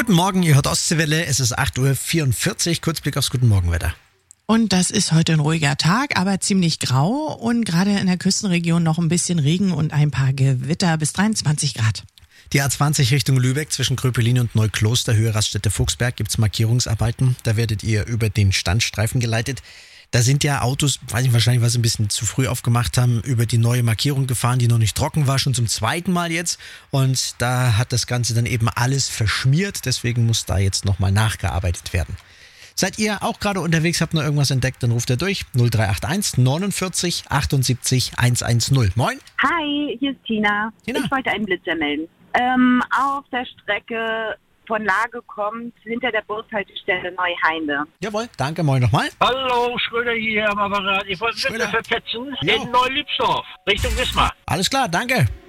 Guten Morgen, ihr hört Ostseewelle, es ist 8:44 Uhr, Kurzblick aufs Guten Morgenwetter. Und das ist heute ein ruhiger Tag, aber ziemlich grau und gerade in der Küstenregion noch ein bisschen Regen und ein paar Gewitter bis 23 Grad. Die A20 Richtung Lübeck zwischen Gröpelin und Neukloster, Höhe Raststätte Fuchsberg, gibt's Markierungsarbeiten. Da werdet ihr über den Standstreifen geleitet. Da sind ja Autos, weiß ich wahrscheinlich, was sie ein bisschen zu früh aufgemacht haben, über die neue Markierung gefahren, die noch nicht trocken war, schon zum zweiten Mal jetzt. Und da hat das Ganze dann eben alles verschmiert, deswegen muss da jetzt nochmal nachgearbeitet werden. Seid ihr auch gerade unterwegs, habt noch irgendwas entdeckt, dann ruft ihr durch 0381 49 78 110. Moin. Hi, hier ist Tina. Tina. Ich wollte einen Blitzer melden. Auf der Strecke von Lage kommt, hinter der Bushaltestelle Neuheinde. Jawohl, danke, moin nochmal. Hallo, Schröder hier am Apparat. Ich wollte bitte verpetzen in Neu-Liebsdorf, Richtung Wismar. Alles klar, danke.